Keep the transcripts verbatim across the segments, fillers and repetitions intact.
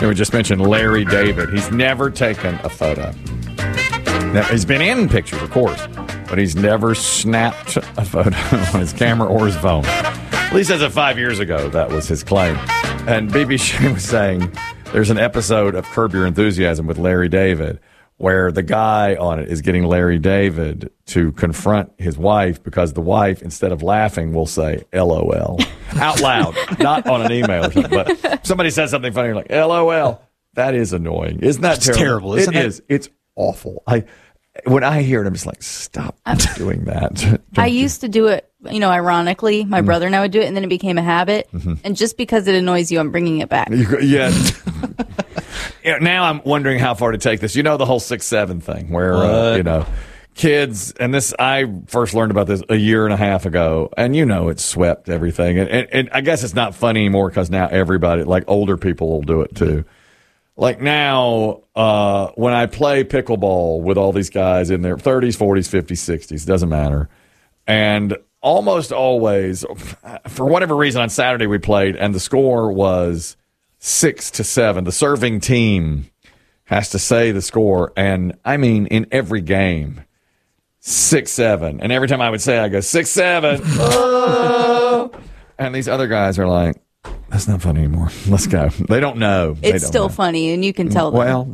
we just mentioned Larry David. He's never taken a photo. Now, he's been in pictures, of course, but he's never snapped a photo on his camera or his phone. At least as of five years ago, that was his claim. And B B Shane was saying there's an episode of Curb Your Enthusiasm with Larry David where the guy on it is getting Larry David to confront his wife because the wife, instead of laughing, will say L O L out loud, not on an email or something. But somebody says something funny, you're like, L O L. That is annoying. Isn't that It's terrible? terrible, isn't it? it? It is. It's awful. I When I hear it, I'm just like, stop doing that. Don't I you- used to do it, you know, ironically. My Mm. brother and I would do it, and then it became a habit. Mm-hmm. And just because it annoys you, I'm bringing it back. You go- Yeah. Yeah, now I'm wondering how far to take this. You know the whole six seven thing where uh, you know kids, and this I first learned about this a year and a half ago, and you know it swept everything. And, and, and I guess it's not funny anymore because now everybody, like older people, will do it too. Like now, uh, when I play pickleball with all these guys in their thirties, forties, fifties, sixties, doesn't matter, and almost always, for whatever reason, on Saturday we played, and the score was six to seven. The serving team has to say the score, and I mean in every game, six seven. And every time I would say, it, I go six seven. Oh! And these other guys are like, "That's not funny anymore. Let's go." They don't know. They It's don't still know. funny, and you can tell them. Well,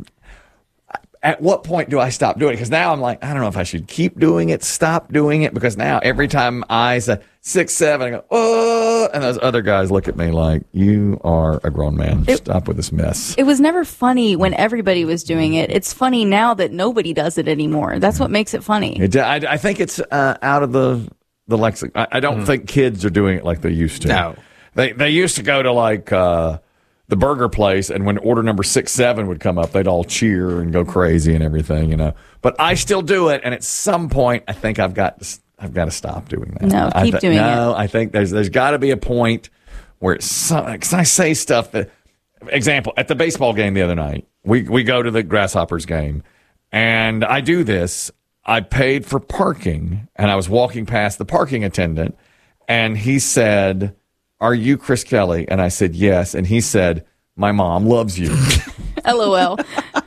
at what point do I stop doing it? Because now I'm like, I don't know if I should keep doing it, stop doing it, because now every time I say six, seven, I go, oh, and those other guys look at me like, you are a grown man. It- Stop with this mess. It was never funny when everybody was doing it. It's funny now that nobody does it anymore. That's what makes it funny. It, I, I think it's uh, out of the, the lexicon. I, I don't think kids are doing it like they used to. No. They, they used to go to like, uh, the burger place, and when order number six seven would come up, they'd all cheer and go crazy and everything, you know. But I still do it, and at some point, I think I've got to, I've got to stop doing that. No, I keep th- doing no, it. I think there's there's got to be a point where it's some, cause I say stuff that, example, at the baseball game the other night, we we go to the Grasshoppers game, and I do this. I paid for parking, and I was walking past the parking attendant, and he said, "Are you Chris Kelly?" And I said, "Yes." And he said, "My mom loves you." LOL.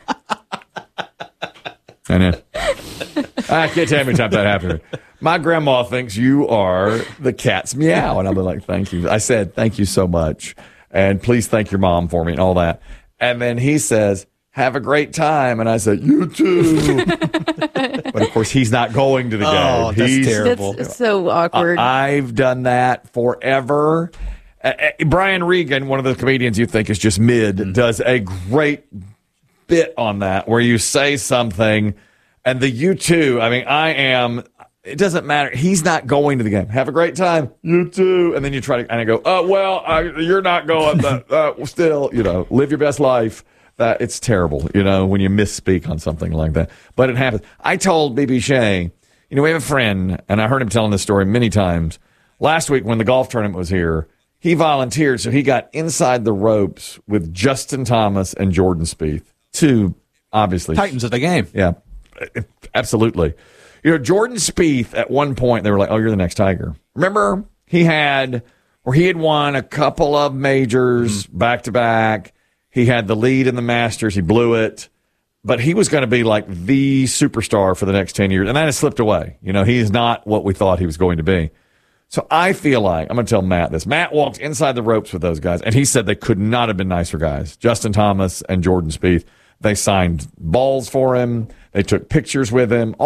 I know. I can't tell you how many times that happened. My grandma thinks you are the cat's meow. And I'm like, thank you. I said, thank you so much. And please thank your mom for me and all that. And then he says, have a great time. And I said, you too. But of course, he's not going to the game. Oh, that's he's, terrible. That's so awkward. I've done that forever. Uh, uh, Brian Regan, one of the comedians you think is just mid, does a great bit on that where you say something and the you too. I mean, I am. It doesn't matter. He's not going to the game. Have a great time. You too. And then you try to, and I go, oh, well, I, you're not going. But, uh, still, you know, live your best life. That it's terrible, you know, when you misspeak on something like that. But it happens. I told B B Shea, you know, we have a friend, and I heard him telling this story many times. Last week when the golf tournament was here, he volunteered, so he got inside the ropes with Justin Thomas and Jordan Spieth. Two, obviously. Titans of the game. Yeah, absolutely. You know, Jordan Spieth, at one point, they were like, oh, you're the next Tiger. Remember, he had, or he had won a couple of majors back to back. He had the lead in the Masters. He blew it. But he was going to be like the superstar for the next ten years. And that has slipped away. You know, he's not what we thought he was going to be. So I feel like, I'm going to tell Matt this. Matt walked inside the ropes with those guys, and he said they could not have been nicer guys. Justin Thomas and Jordan Spieth. They signed balls for him. They took pictures with him.